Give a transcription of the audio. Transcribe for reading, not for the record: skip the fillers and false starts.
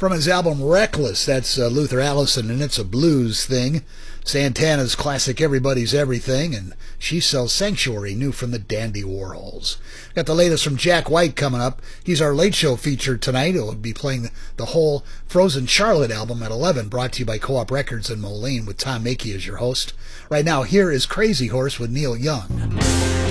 From his album Reckless, that's Luther Allison, and It's a Blues Thing. Santana's classic Everybody's Everything, and She Sells Sanctuary, new from the Dandy Warhols. Got the latest from Jack White coming up. He's our late show feature tonight. He'll be playing the whole Frozen Charlotte album at 11, brought to you by Co-op Records in Moline with Tom Makey as your host. Right now, here is Crazy Horse with Neil Young.